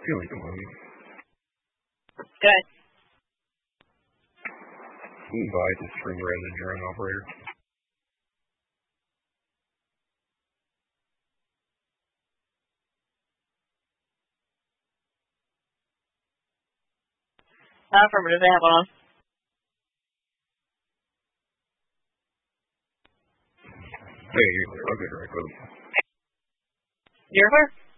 Feeling alone. Good. Invite the string resident drone operator. Affirmative, they have one on. Hey, you're clear. Okay, right, close. You're clear?